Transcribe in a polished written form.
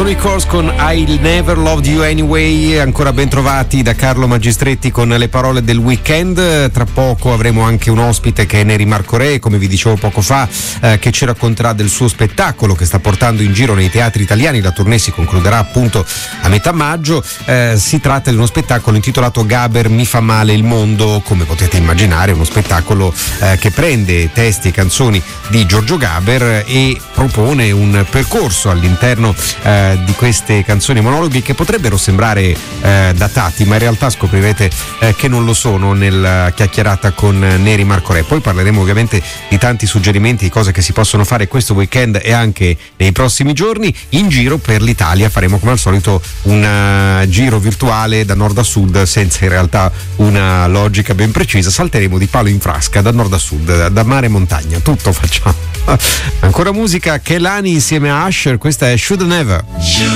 Sono i Course con I'll Never Loved You Anyway, ancora ben trovati da Carlo Magistretti con le parole del weekend. Tra poco avremo anche un ospite che è Neri Marco Re, come vi dicevo poco fa, che ci racconterà del suo spettacolo che sta portando in giro nei teatri italiani. La tournée si concluderà appunto a metà maggio. Si tratta di uno spettacolo intitolato Gaber mi fa male il mondo. Come potete immaginare, uno spettacolo che prende testi e canzoni di Giorgio Gaber e propone un percorso all'interno di queste canzoni e monologhi che potrebbero sembrare datati, ma in realtà scoprirete che non lo sono nella chiacchierata con Neri Marco Re. Poi parleremo ovviamente di tanti suggerimenti, di cose che si possono fare questo weekend e anche nei prossimi giorni. In giro per l'Italia faremo come al solito un giro virtuale da nord a sud senza in realtà una logica ben precisa. Salteremo di palo in frasca da nord a sud, da mare e montagna, tutto facciamo. Ancora musica, Kehlani insieme a Usher, questa è Should Never.